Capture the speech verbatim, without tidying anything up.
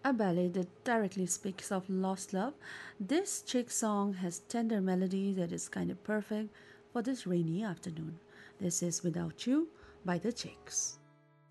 A ballad that directly speaks of lost love, this chick song has tender melody that is kind of perfect for this rainy afternoon. This is Without You by the Chicks.